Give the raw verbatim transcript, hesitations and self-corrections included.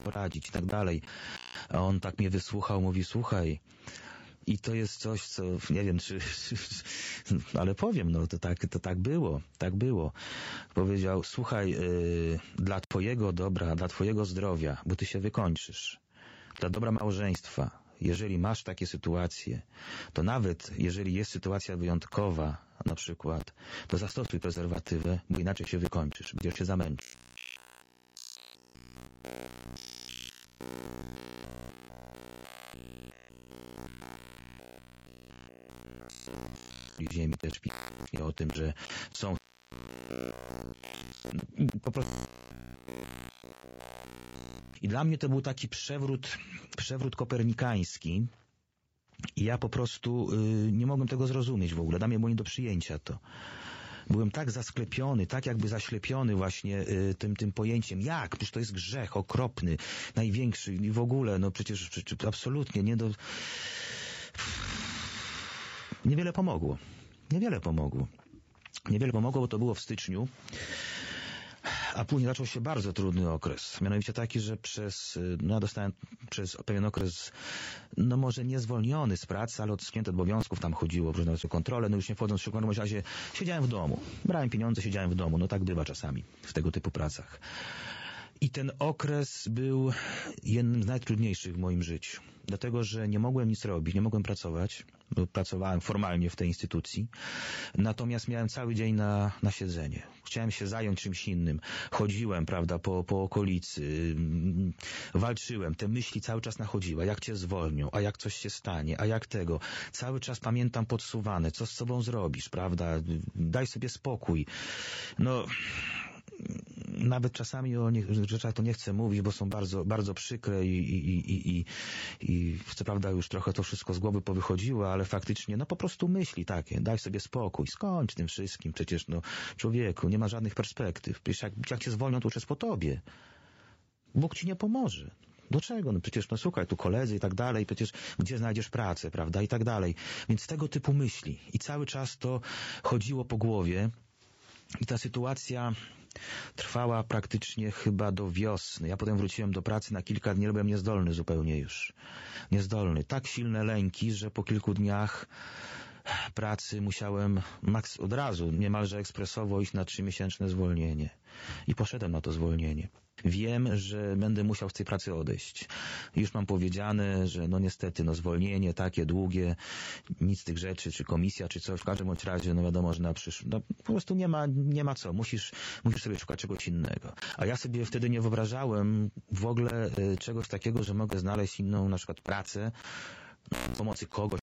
poradzić i tak dalej. A on tak mnie wysłuchał, mówi, słuchaj, i to jest coś, co nie wiem, czy, ale powiem, no to tak, to tak było, tak było. Powiedział, słuchaj, yy, dla twojego dobra, dla twojego zdrowia, bo ty się wykończysz, dla dobra małżeństwa, jeżeli masz takie sytuacje, to nawet jeżeli jest sytuacja wyjątkowa, na przykład, to zastosuj prezerwatywę, bo inaczej się wykończysz, będziesz się zamęczył. W ziemi też pisze o tym, że są po prostu. I dla mnie to był taki przewrót, przewrót kopernikański i ja po prostu y, nie mogłem tego zrozumieć w ogóle. Dla mnie było nie do przyjęcia to. Byłem tak zasklepiony, tak jakby zaślepiony właśnie y, tym, tym pojęciem. Jak? Przecież to jest grzech okropny, największy i w ogóle, no przecież, przecież absolutnie nie do... Niewiele pomogło. Niewiele pomogło. Niewiele pomogło, bo to było w styczniu, a później zaczął się bardzo trudny okres. Mianowicie taki, że przez, no ja dostałem przez pewien okres, no może nie zwolniony z pracy, ale odcięty od obowiązków, tam chodziło w różne kontrole, no już nie wchodząc w szczegóły, w każdym razie siedziałem w domu. Brałem pieniądze, siedziałem w domu. No tak bywa czasami w tego typu pracach. I ten okres był jednym z najtrudniejszych w moim życiu. Dlatego, że nie mogłem nic robić, nie mogłem pracować, bo pracowałem formalnie w tej instytucji. Natomiast miałem cały dzień na, na siedzenie. Chciałem się zająć czymś innym. Chodziłem, prawda, po, po okolicy. Walczyłem. Te myśli cały czas nachodziły. A jak cię zwolnią? A jak coś się stanie? A jak tego? Cały czas pamiętam podsuwane. Co z sobą zrobisz, prawda? Daj sobie spokój. No... Nawet czasami o nie, rzeczach to nie chcę mówić, bo są bardzo, bardzo przykre i, i, i, i, i co prawda już trochę to wszystko z głowy powychodziło, ale faktycznie, no po prostu myśli takie, daj sobie spokój, skończ tym wszystkim, przecież no człowieku, nie ma żadnych perspektyw, przecież jak, jak cię zwolnią, to już jest po tobie. Bóg ci nie pomoże. Do czego? No przecież, no słuchaj, tu koledzy i tak dalej, przecież gdzie znajdziesz pracę, prawda, i tak dalej. Więc tego typu myśli. I cały czas to chodziło po głowie i ta sytuacja trwała praktycznie chyba do wiosny. Ja potem wróciłem do pracy na kilka dni, byłem niezdolny zupełnie już. Niezdolny. Tak silne lęki, że po kilku dniach pracy musiałem maks od razu, niemalże ekspresowo iść na trzymiesięczne zwolnienie. I poszedłem na to zwolnienie. Wiem, że będę musiał z tej pracy odejść. Już mam powiedziane, że no niestety, no zwolnienie takie długie, nic z tych rzeczy, czy komisja, czy coś, w każdym bądź razie, no wiadomo, że na przyszłość, no po prostu nie ma, nie ma co, musisz, musisz sobie szukać czegoś innego. A ja sobie wtedy nie wyobrażałem w ogóle y, czegoś takiego, że mogę znaleźć inną, na przykład pracę, pomocy kogoś,